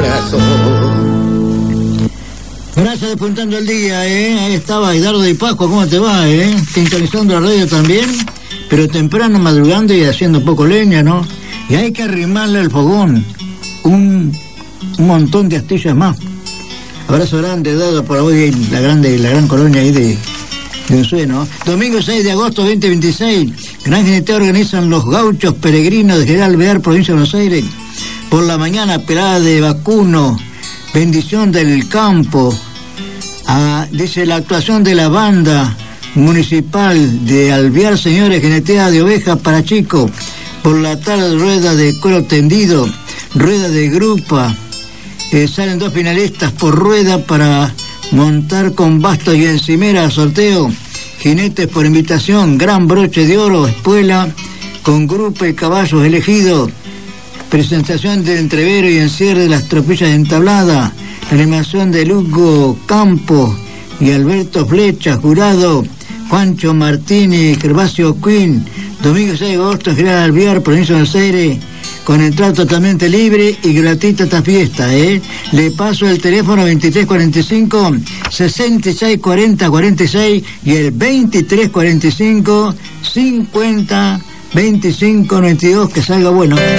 corazón. Gracias, despuntando el día, Ahí estaba Eduardo de Pascua, ¿cómo te va, Sintonizando la radio también, pero temprano, madrugando y haciendo poco leña, ¿no? Y hay que arrimarle al fogón un montón de astillas más. Abrazo grande dado por hoy la gran colonia ahí de Unzué, ¿no? Domingo 6 de agosto 2026, gran jineteo organizan los gauchos peregrinos de General Alvear, provincia de Buenos Aires. Por la mañana, pelada de vacuno, bendición del campo. Dice la actuación de la banda municipal de Alvear, señores, jinetea de ovejas para chicos. Por la tarde, rueda de cuero tendido, rueda de grupa. Salen 2 finalistas por rueda para montar con bastos y encimera, sorteo. Jinetes por invitación, gran broche de oro, espuela con grupa y caballos elegidos. Presentación del entrevero y encierre de las tropillas entabladas. Animación de Lugo Campos y Alberto Flecha, jurado Juancho Martínez, Gervasio Quinn. Domingo 6 de agosto, General Alvear, provincia de Buenos Aires, con entrada totalmente libre y gratuita esta fiesta, Le paso el teléfono 2345 6640 46 y el 2345 50 25 92, que salga bueno.